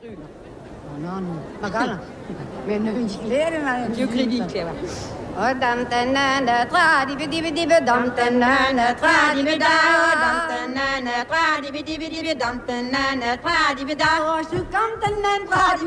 u. Non, magari. Mais non ci leren maar. Je krediet leva. Oh, dam tenene tra di di dam tenene tra di da dam tenene tra di dam tenene tra di da su kan tenene tra di